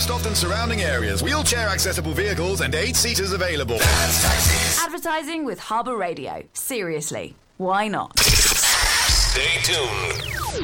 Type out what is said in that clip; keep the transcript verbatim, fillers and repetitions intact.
Lowestoft and surrounding areas. Wheelchair accessible vehicles and eight seaters available. That's taxis. Advertising with Harbour Radio. Seriously, why not? Stay tuned.